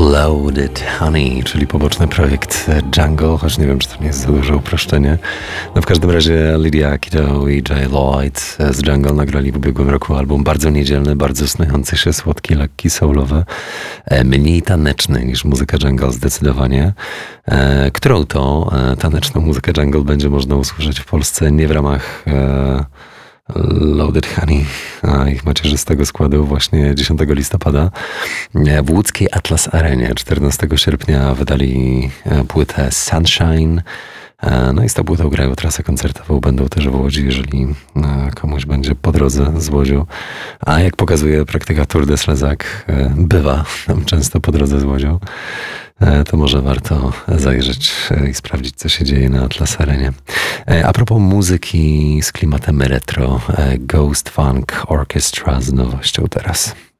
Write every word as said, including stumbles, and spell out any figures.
Loaded Honey, czyli poboczny projekt Jungle, choć nie wiem, czy to nie jest za duże uproszczenie. No w każdym razie Lydia Akito i Jay Lloyd z Jungle nagrali w ubiegłym roku album bardzo niedzielny, bardzo snujący się, słodki, lekki, soulowy, mniej taneczny niż muzyka Jungle zdecydowanie. Którą to taneczną muzykę Jungle będzie można usłyszeć w Polsce nie w ramach Loaded Honey, a ich macierzystego składu właśnie dziesiątego listopada w łódzkiej Atlas Arenie. czternastego sierpnia wydali płytę Sunshine. No i z tą płytą grają trasę koncertową, będą też w Łodzi, jeżeli komuś będzie po drodze z Łodzią. A jak pokazuje praktyka Tour de Slezak, bywa tam często po drodze z Łodzią, to może warto zajrzeć i sprawdzić, co się dzieje na Atlas Arenie. A propos muzyki z klimatem retro, Ghost Funk Orchestra z nowością teraz.